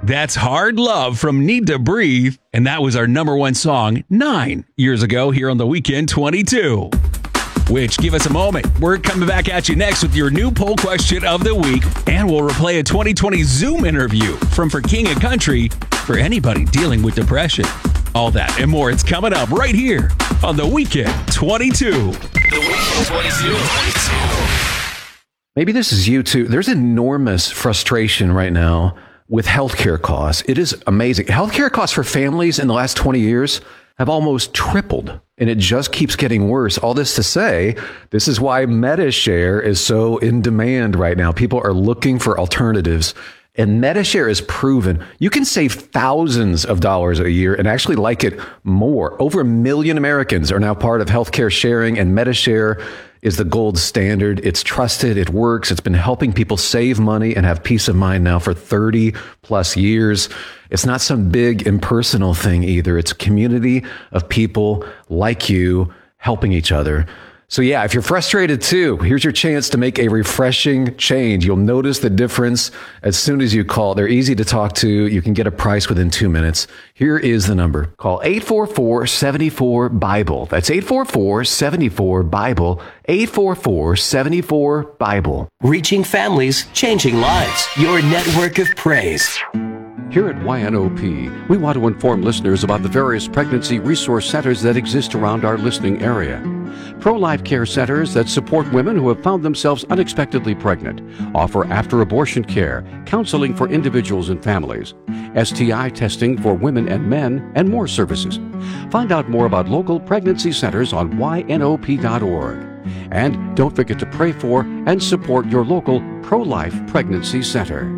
That's Hard Love from Need to Breathe. And that was our number one song 9 years ago here on The Weekend 22. Which, give us a moment. We're coming back at you next with your new poll question of the week. And we'll replay a 2020 Zoom interview from For King and Country for anybody dealing with depression. All that and more, it's coming up right here on The Weekend 22. The Weekend 22. Maybe this is you too. There's enormous frustration right now with healthcare costs. It is amazing. Healthcare costs for families in the last 20 years have almost tripled, and it just keeps getting worse. All this to say, this is why MediShare is so in demand right now. People are looking for alternatives, and MediShare is proven you can save thousands of dollars a year and actually like it more. Over 1 million Americans are now part of healthcare sharing, and MediShare is the gold standard. It's trusted. It works. It's been helping people save money and have peace of mind now for 30 plus years. It's not some big impersonal thing either. It's a community of people like you helping each other. So yeah, if you're frustrated too, here's your chance to make a refreshing change. You'll notice the difference as soon as you call. They're easy to talk to. You can get a price within 2 minutes. Here is the number. Call 844-74-BIBLE. That's 844-74-BIBLE. 844-74-BIBLE. Reaching families, changing lives. Your network of praise. Here at YNOP, we want to inform listeners about the various pregnancy resource centers that exist around our listening area. Pro-life care centers that support women who have found themselves unexpectedly pregnant, offer after-abortion care, counseling for individuals and families, STI testing for women and men, and more services. Find out more about local pregnancy centers on ynop.org. And don't forget to pray for and support your local pro-life pregnancy center.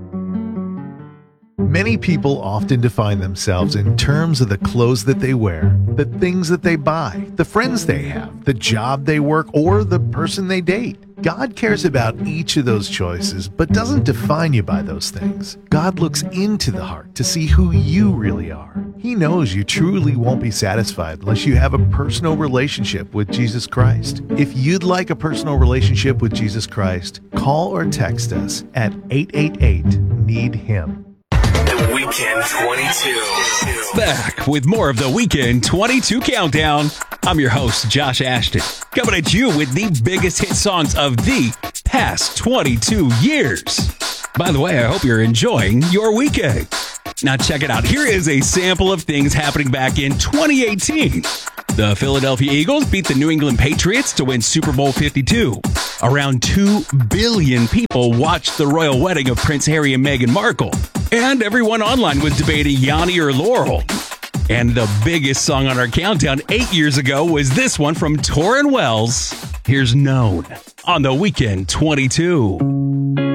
Many people often define themselves in terms of the clothes that they wear, the things that they buy, the friends they have, the job they work, or the person they date. God cares about each of those choices, but doesn't define you by those things. God looks into the heart to see who you really are. He knows you truly won't be satisfied unless you have a personal relationship with Jesus Christ. If you'd like a personal relationship with Jesus Christ, call or text us at 888-NEED-HIM. The Weekend 22. Back with more of the Weekend 22 Countdown. I'm your host, Josh Ashton, coming at you with the biggest hit songs of the past 22 years. By the way, I hope you're enjoying your weekend. Now check it out. Here is a sample of things happening back in 2018. The Philadelphia Eagles beat the New England Patriots to win Super Bowl 52. Around 2 billion people watched the royal wedding of Prince Harry and Meghan Markle. And everyone online was debating Yanni or Laurel. And the biggest song on our countdown 8 years ago was this one from Torrin Wells. Here's Known on the Weekend 22.